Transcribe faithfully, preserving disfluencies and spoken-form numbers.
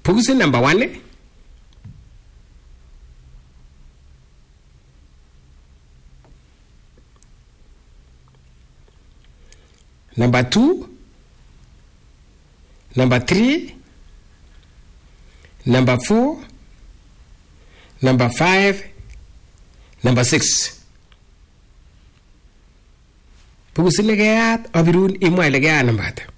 Boxit number one. Number two. Number three. Number four. Number five. Number six. Boxit legayat abirun imwa legayat number.